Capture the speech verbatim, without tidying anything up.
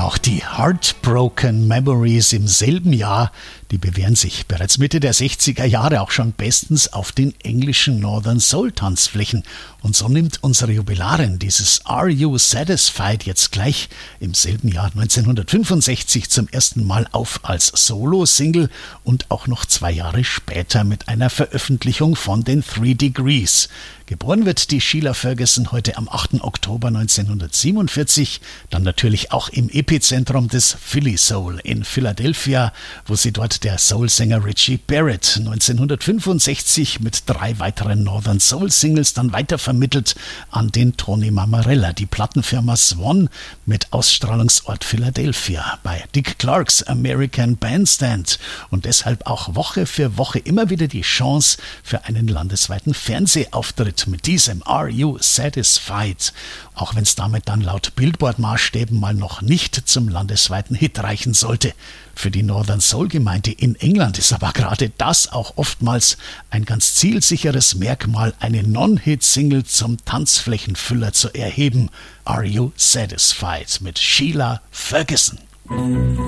Auch die Heartbroken Memories im selben Jahr, die bewähren sich bereits Mitte der sechziger Jahre auch schon bestens auf den englischen Northern Soul Tanzflächen. Und so nimmt unsere Jubilarin dieses Are You Satisfied jetzt gleich im selben Jahr neunzehnhundertfünfundsechzig zum ersten Mal auf als Solo-Single und auch noch zwei Jahre später mit einer Veröffentlichung von den Three Degrees. Geboren wird die Sheila Ferguson heute am achten Oktober neunzehnhundertsiebenundvierzig, dann natürlich auch im Epizentrum des Philly Soul in Philadelphia, wo sie dort der Soul-Sänger Richie Barrett neunzehnhundertfünfundsechzig mit drei weiteren Northern Soul Singles dann weitervermittelt an den Tony Mamarella, die Plattenfirma Swan mit Ausstrahlungsort Philadelphia, bei Dick Clarks American Bandstand und deshalb auch Woche für Woche immer wieder die Chance für einen landesweiten Fernsehauftritt mit diesem Are You Satisfied? Auch wenn es damit dann laut Billboard-Maßstäben mal noch nicht zum landesweiten Hit reichen sollte. Für die Northern Soul-Gemeinde in England ist aber gerade das auch oftmals ein ganz zielsicheres Merkmal, eine Non-Hit-Single zum Tanzflächenfüller zu erheben. Are You Satisfied mit Sheila Ferguson.